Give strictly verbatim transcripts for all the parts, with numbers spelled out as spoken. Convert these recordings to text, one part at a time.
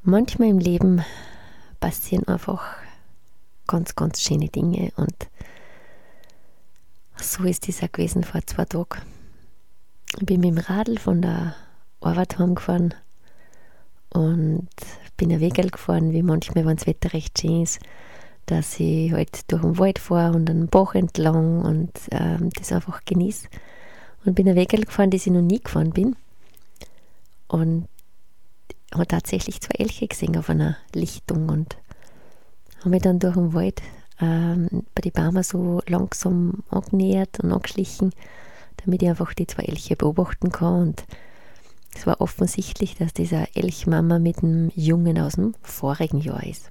Manchmal im Leben passieren einfach ganz, ganz schöne Dinge und so ist das auch gewesen vor zwei Tagen. Ich bin mit dem Radl von der Arbeit heimgefahren und bin ein Wegerl gefahren, wie manchmal, wenn das Wetter recht schön ist, dass ich halt durch den Wald fahre und einen Bach entlang und ähm, das einfach genieße. Und bin ein Wegerl gefahren, das ich noch nie gefahren bin. Und habe tatsächlich zwei Elche gesehen auf einer Lichtung und habe mich dann durch den Wald ähm, bei den Bäumen so langsam angenähert und angeschlichen, damit ich einfach die zwei Elche beobachten kann. Und es war offensichtlich, dass dieser Elchmama mit dem Jungen aus dem vorigen Jahr ist.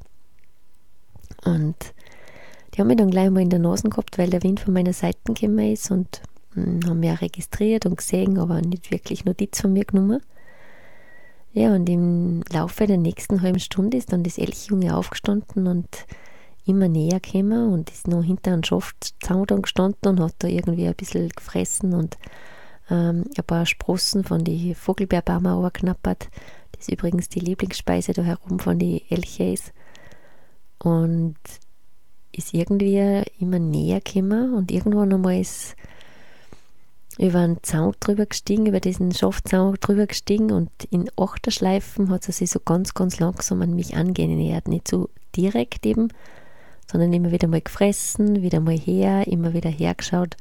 Und die haben mich dann gleich mal in der Nase gehabt, weil der Wind von meiner Seite gekommen ist und mh, haben mich auch registriert und gesehen, aber nicht wirklich Notiz von mir genommen. Ja, und im Laufe der nächsten halben Stunde ist dann das Elchjunge aufgestanden und immer näher gekommen und ist noch hinter einem Schafzaun dann gestanden und hat da irgendwie ein bisschen gefressen und ähm, ein paar Sprossen von den Vogelbeerbäumen angeknappert. Das ist übrigens die Lieblingsspeise da herum von den Elchen ist. Und ist irgendwie immer näher gekommen und irgendwann einmal ist über einen Zaun drüber gestiegen, über diesen Schafzaun drüber gestiegen und in Achterschleifen hat sie sich so ganz, ganz langsam an mich angenähert. Nicht so direkt eben, sondern immer wieder mal gefressen, wieder mal her, immer wieder hergeschaut.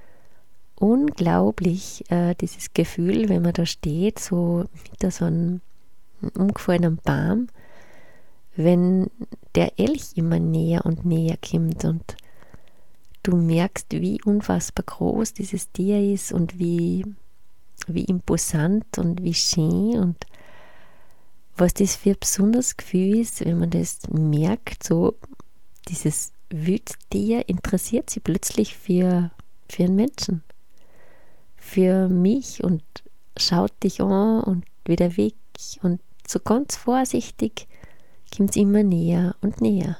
Unglaublich, äh, dieses Gefühl, wenn man da steht, so hinter so einem umgefallenen Baum, wenn der Elch immer näher und näher kommt und du merkst, wie unfassbar groß dieses Tier ist und wie, wie imposant und wie schön und was das für ein besonderes Gefühl ist, wenn man das merkt, so dieses Wildtier interessiert sich plötzlich für, für einen Menschen, für mich und schaut dich an und wieder weg und so ganz vorsichtig kommt es immer näher und näher.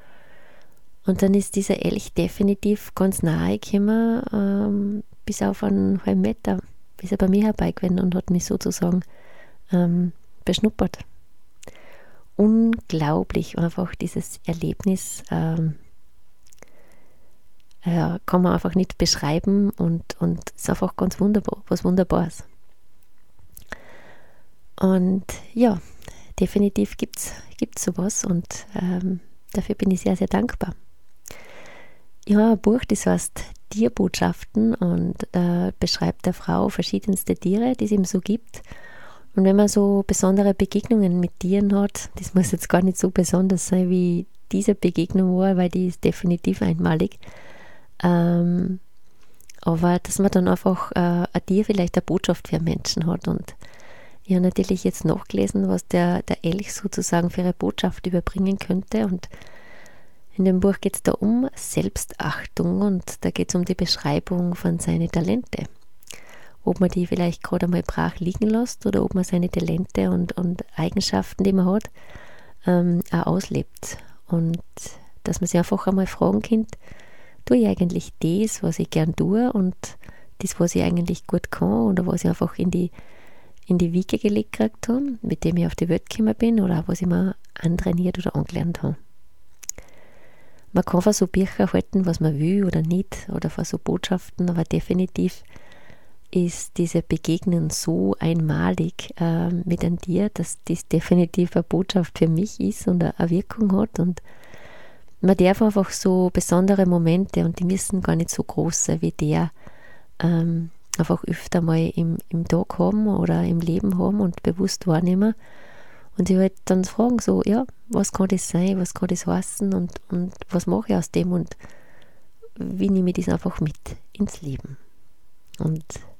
Und dann ist dieser Elch definitiv ganz nahe gekommen, ähm, bis auf einen halben Meter, bis er bei mir herbeigekommen und hat mich sozusagen ähm, beschnuppert. Unglaublich einfach dieses Erlebnis, ähm, äh, kann man einfach nicht beschreiben und, und ist einfach ganz wunderbar, was Wunderbares. Und ja, definitiv gibt es sowas und ähm, dafür bin ich sehr, sehr dankbar. Ich habe ein Buch, das heißt Tierbotschaften und äh, beschreibt der Frau verschiedenste Tiere, die es ihm so gibt. Und wenn man so besondere Begegnungen mit Tieren hat, das muss jetzt gar nicht so besonders sein, wie diese Begegnung war, weil die ist definitiv einmalig. Ähm, aber dass man dann einfach äh, ein Tier vielleicht eine Botschaft für einen Menschen hat. Und ich habe natürlich jetzt nachgelesen, was der, der Elch sozusagen für eine Botschaft überbringen könnte. Und in dem Buch geht es da um Selbstachtung und da geht es um die Beschreibung von seinen Talente. Ob man die vielleicht gerade einmal brach liegen lässt oder ob man seine Talente und, und Eigenschaften, die man hat, ähm, auch auslebt. Und dass man sich einfach einmal fragen kann, tue ich eigentlich das, was ich gern tue und das, was ich eigentlich gut kann oder was ich einfach in die, in die Wiege gelegt gekriegt habe, mit dem ich auf die Welt gekommen bin oder was ich mir antrainiert oder angelernt habe. Man kann von so Bücher halten, was man will oder nicht, oder von so Botschaften, aber definitiv ist diese Begegnung so einmalig äh, mit einem Tier, dass das definitiv eine Botschaft für mich ist und eine Wirkung hat. Und man darf einfach so besondere Momente, und die müssen gar nicht so groß sein wie der, ähm, einfach öfter mal im, im Tag haben oder im Leben haben und bewusst wahrnehmen. Und ich halt dann fragen so, ja, was kann das sein, was kann das heißen und, und was mache ich aus dem und wie nehme ich das einfach mit ins Leben. Und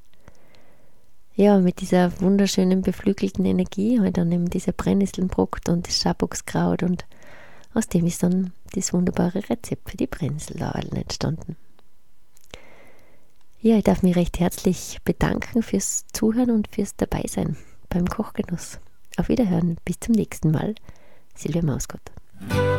ja, mit dieser wunderschönen, beflügelten Energie halt dann eben diese Brennnesselnbrot und das Schaboxkraut und aus dem ist dann das wunderbare Rezept für die Brennnesselallen entstanden. Ja, ich darf mich recht herzlich bedanken fürs Zuhören und fürs Dabeisein beim Kochgenuss. Auf Wiederhören, bis zum nächsten Mal. Silvia Mausgott.